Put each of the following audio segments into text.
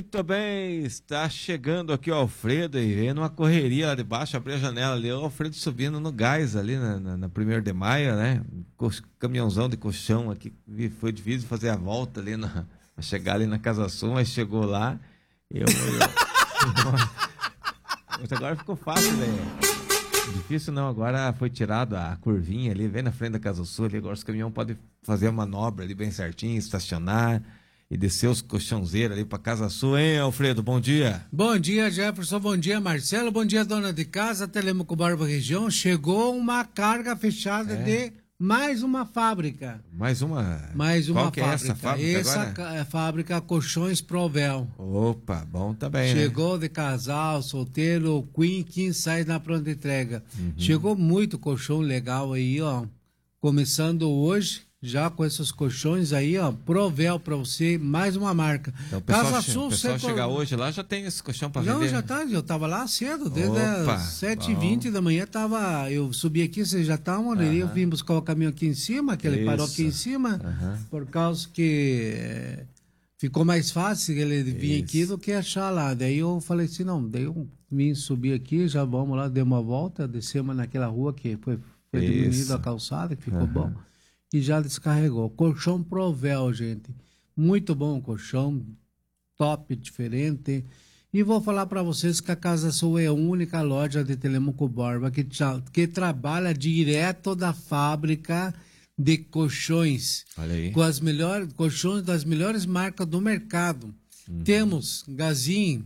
Muito bem, está chegando aqui o Alfredo e vendo uma correria lá debaixo, abri a janela ali, o Alfredo subindo no gás ali na 1º de maio, né? Caminhãozão de colchão aqui, foi difícil fazer a volta ali, pra chegar ali na Casa Sul, mas chegou lá, mas agora ficou fácil, velho. Difícil não, agora foi tirado a curvinha ali, vem na frente da Casa Sul ali, agora os caminhões podem fazer a manobra ali bem certinho, estacionar e descer os colchãozeiros ali pra Casa Sul, hein, Alfredo? Bom dia. Bom dia, Jefferson. Bom dia, Marcelo. Bom dia, dona de casa. Telemaco Borba Região. Chegou uma carga fechada de mais uma fábrica. Mais uma? Mais uma Qual que fábrica. É essa fábrica agora? Essa é a fábrica Colchões Provel. Opa, bom também, Chegou de casal, solteiro, quem sai na pronta entrega. Chegou muito colchão legal aí, ó. Começando hoje, já com esses colchões aí, ó. Provel pra você, mais uma marca. Então, o pessoal chegar hoje lá já tem esse colchão pra vender? Não, já tá, eu tava lá cedo, desde as 7h20 da manhã eu subi aqui, vocês já estavam, eu vim buscar o caminhão aqui em cima, que ele parou aqui em cima, por causa que ficou mais fácil ele vir aqui do que achar lá. Daí eu falei assim, não, daí eu vim subir aqui, já vamos lá, dei uma volta, descemos naquela rua que foi diminuída a calçada, que ficou bom, e já descarregou. Colchão Provel, gente, muito bom o colchão, top, diferente. E vou falar para vocês que a Casa Sul é a única loja de Telemaco Borba que trabalha direto da fábrica de colchões. Olha aí. Com as melhores colchões das melhores marcas do mercado. Temos Gazin,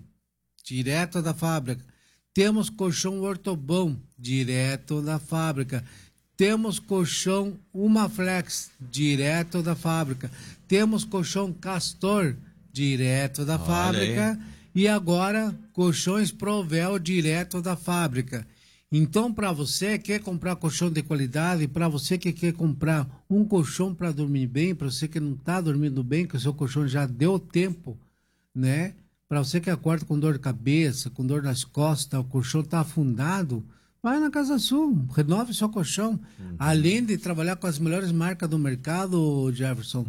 direto da fábrica. Temos colchão Ortobão, direto da fábrica. Temos colchão Umaflex, direto da fábrica. Temos colchão Castor, direto da fábrica. E agora, colchões Provel, direto da fábrica. Então, para você que quer comprar colchão de qualidade, para você que quer comprar um colchão para dormir bem, para você que não está dormindo bem, que o seu colchão já deu tempo, né? Para você que acorda com dor de cabeça, com dor nas costas, o colchão está afundado, vai na Casa Sul, renove seu colchão. Além de trabalhar com as melhores marcas do mercado, Jefferson,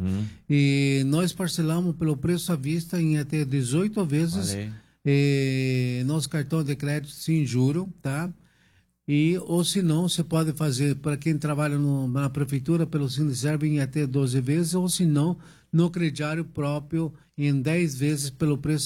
e nós parcelamos pelo preço à vista em até 18 vezes nosso cartão de crédito sem juro, tá? Ou se não, você pode fazer, para quem trabalha na prefeitura, pelo Sindicerve em até 12 vezes, ou se não, no crediário próprio em 10 vezes pelo preço